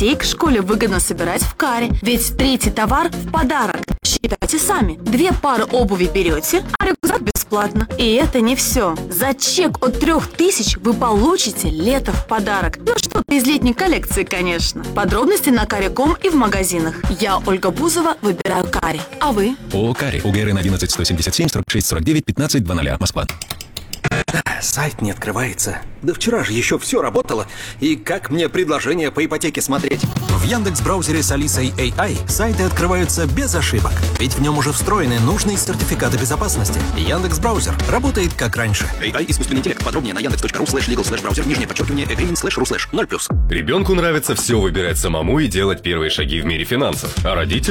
Детей к школе выгодно собирать в каре, ведь третий товар в подарок. Считайте сами. 2 пары обуви берете, а рюкзак бесплатно. И это не все. За чек от 3000 вы получите лето в подарок. Ну, что-то из летней коллекции, конечно. Подробности на Каре.ком и в магазинах. Я, Ольга Бузова, выбираю Каре. А вы? ООО «Каре». УГРН 11 177 46 49 15 00. Москва. Сайт не открывается. Да вчера же еще все работало. И как мне предложение по ипотеке смотреть? В Яндекс.Браузере с Алисой AI сайты открываются без ошибок. Ведь в нем уже встроены нужные сертификаты безопасности. Яндекс.Браузер работает как раньше. AI искусственный интеллект. Подробнее на яндекс.ру/legal/браузер, _agreement/0+. Ребенку нравится все выбирать самому и делать первые шаги в мире финансов, а родителям